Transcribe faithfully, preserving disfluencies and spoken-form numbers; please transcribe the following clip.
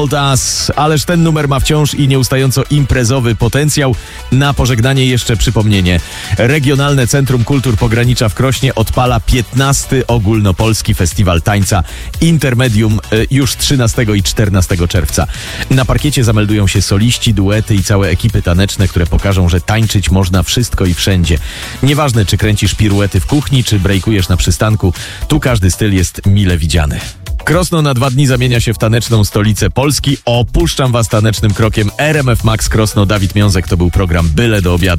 Us. Ależ ten numer ma wciąż i nieustająco imprezowy potencjał. Na pożegnanie jeszcze przypomnienie. Regionalne Centrum Kultur Pogranicza w Krośnie odpala piętnasty ogólnopolski festiwal tańca Intermedium już trzynastego i czternastego czerwca. Na parkiecie zameldują się soliści, duety i całe ekipy taneczne, które pokażą, że tańczyć można wszystko i wszędzie. Nieważne, czy kręcisz piruety w kuchni, czy brejkujesz na przystanku, tu każdy styl jest mile widziany. Krosno na dwa dni zamienia się w taneczną stolicę Polski. Opuszczam was tanecznym krokiem. R M F Max Krosno, Dawid Miązek, to był program Byle do obiadu.